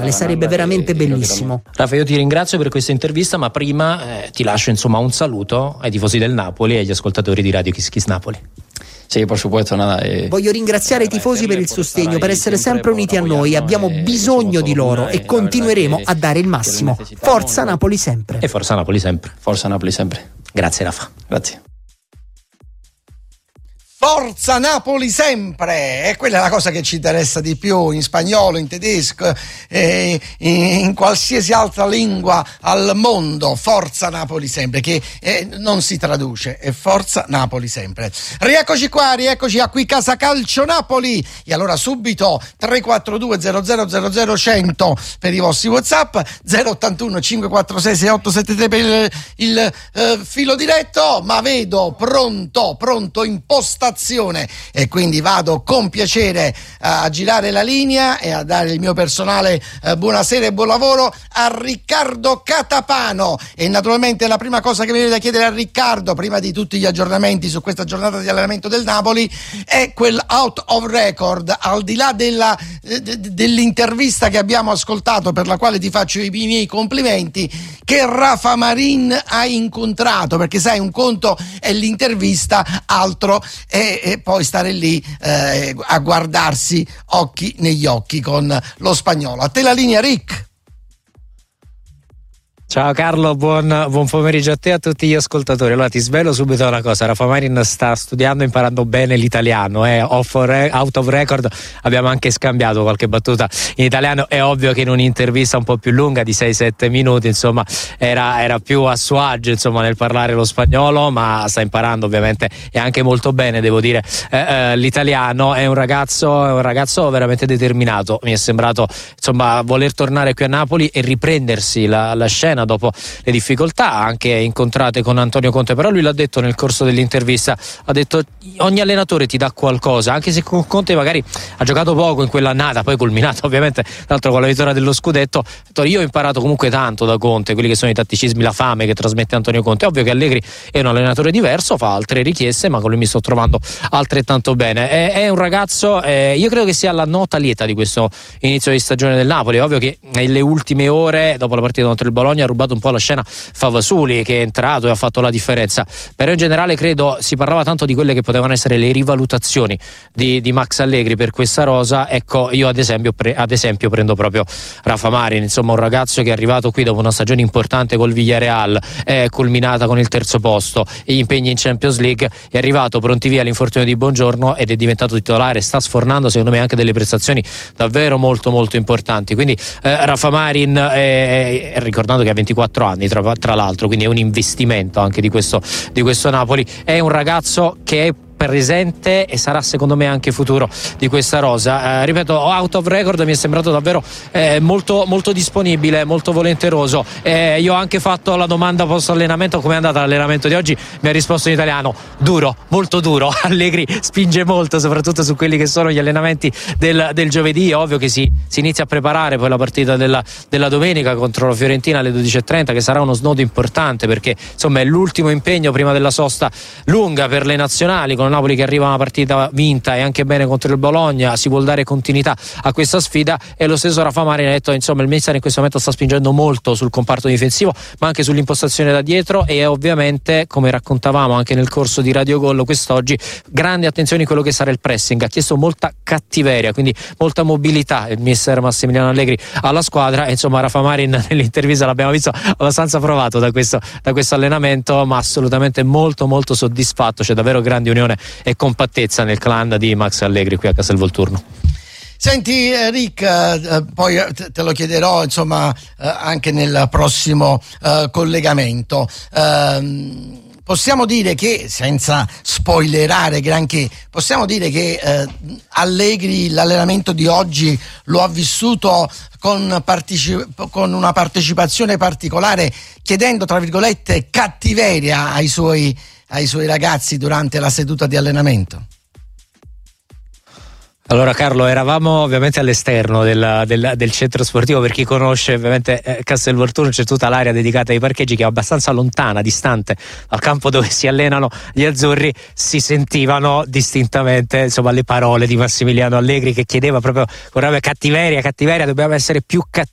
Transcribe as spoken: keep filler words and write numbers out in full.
mondiale, sarebbe veramente bellissimo. Rafa, io ti ringrazio per questa intervista, ma prima eh, ti lascio insomma un saluto ai tifosi del Napoli e agli ascoltatori di Radio Kiss Kiss Napoli. Sì, por supuesto, nada, eh, Voglio ringraziare i tifosi per il sostegno, per essere sempre uniti a noi. Abbiamo bisogno di loro e continueremo a dare il massimo. Forza Napoli sempre. E forza Napoli sempre. Forza Napoli sempre. Grazie Rafa. Grazie. Forza Napoli sempre, e quella è la cosa che ci interessa di più, in spagnolo, in tedesco, eh, in, in qualsiasi altra lingua al mondo. Forza Napoli sempre, che eh, non si traduce, è Forza Napoli sempre. Rieccoci qua, rieccoci a qui Casa Calcio Napoli, e allora subito tre quattro due zero zero zero zero cento per i vostri WhatsApp, zero ottantuno cinque quattro sei sei otto sette tre per il, il eh, filo diretto, ma vedo pronto, pronto impostazione, e quindi vado con piacere a girare la linea e a dare il mio personale eh, buonasera e buon lavoro a Riccardo Catapano. E naturalmente la prima cosa che mi viene da chiedere a Riccardo, prima di tutti gli aggiornamenti su questa giornata di allenamento del Napoli, è quel out of record, al di là della, eh, dell'intervista che abbiamo ascoltato, per la quale ti faccio i miei complimenti, che Rafa Marin ha incontrato, perché sai, un conto è l'intervista, altro è e poi stare lì eh, a guardarsi occhi negli occhi con lo spagnolo. A te la linea, Rick. Ciao Carlo, buon, buon pomeriggio a te e a tutti gli ascoltatori. Allora ti svelo subito una cosa: Rafa Marin sta studiando e imparando bene l'italiano, eh. Off re- out of record abbiamo anche scambiato qualche battuta in italiano. È ovvio che in un'intervista un po' più lunga di sei sette minuti insomma era, era più a suo agio insomma nel parlare lo spagnolo, ma sta imparando ovviamente e anche molto bene, devo dire, eh, eh, l'italiano. È un ragazzo, è un ragazzo veramente determinato. Mi è sembrato insomma voler tornare qui a Napoli e riprendersi la, la scena dopo le difficoltà anche incontrate con Antonio Conte. Però lui l'ha detto nel corso dell'intervista, ha detto ogni allenatore ti dà qualcosa, anche se con Conte magari ha giocato poco in quell'annata, poi culminato ovviamente tra l'altro con la vittoria dello scudetto. Io ho imparato comunque tanto da Conte, quelli che sono i tatticismi, la fame che trasmette Antonio Conte. È ovvio che Allegri è un allenatore diverso, fa altre richieste, ma con lui mi sto trovando altrettanto bene. È, è un ragazzo, eh, io credo che sia la nota lieta di questo inizio di stagione del Napoli. È ovvio che nelle ultime ore, dopo la partita contro il Bologna, ha rubato un po' la scena Favasuli, che è entrato e ha fatto la differenza. Però in generale credo si parlava tanto di quelle che potevano essere le rivalutazioni di, di Max Allegri per questa rosa. Ecco, io ad esempio, pre, ad esempio prendo proprio Rafa Marin, insomma un ragazzo che è arrivato qui dopo una stagione importante col Villarreal, è culminata con il terzo posto, gli impegni in Champions League, è arrivato pronti via l'infortunio di Buongiorno ed è diventato titolare, sta sfornando secondo me anche delle prestazioni davvero molto molto importanti. Quindi eh, Rafa Marin, eh, eh, ricordando che ha ventiquattro anni tra, tra l'altro, quindi è un investimento anche di questo, di questo Napoli. È un ragazzo che è presente e sarà secondo me anche futuro di questa rosa. Eh, ripeto, out of record mi è sembrato davvero eh, molto, molto disponibile, molto volenteroso. Eh, io ho anche fatto la domanda post allenamento: come è andata l'allenamento di oggi? Mi ha risposto in italiano: duro, molto duro. Allegri spinge molto soprattutto su quelli che sono gli allenamenti del, del giovedì. È ovvio che si, si inizia a preparare poi la partita della, della domenica contro la Fiorentina alle dodici e trenta, che sarà uno snodo importante, perché insomma è l'ultimo impegno prima della sosta lunga per le nazionali, con Napoli che arriva a una partita vinta e anche bene contro il Bologna. Si vuol dare continuità a questa sfida, e lo stesso Rafa Marin ha detto insomma il mister in questo momento sta spingendo molto sul comparto difensivo, ma anche sull'impostazione da dietro, e ovviamente, come raccontavamo anche nel corso di Radio Gol quest'oggi, grande attenzione a quello che sarà il pressing. Ha chiesto molta cattiveria, quindi molta mobilità il mister Massimiliano Allegri alla squadra, e insomma Rafa Marin nell'intervista l'abbiamo visto abbastanza provato da questo, da questo allenamento, ma assolutamente molto molto soddisfatto. C'è davvero grande unione e compattezza nel clan di Max Allegri qui a Castelvolturno. Senti Rick, eh, poi te lo chiederò insomma eh, anche nel prossimo eh, collegamento. Eh, possiamo dire che, senza spoilerare granché, possiamo dire che eh, Allegri l'allenamento di oggi lo ha vissuto con, partecip- con una partecipazione particolare, chiedendo tra virgolette cattiveria ai suoi ai suoi ragazzi durante la seduta di allenamento? Allora Carlo, eravamo ovviamente all'esterno del, del, del centro sportivo. Per chi conosce ovviamente eh, Castelvolturno, c'è tutta l'area dedicata ai parcheggi che è abbastanza lontana, distante dal campo dove si allenano gli azzurri. Si sentivano distintamente insomma le parole di Massimiliano Allegri, che chiedeva proprio con cattiveria, cattiveria, dobbiamo essere più cattivi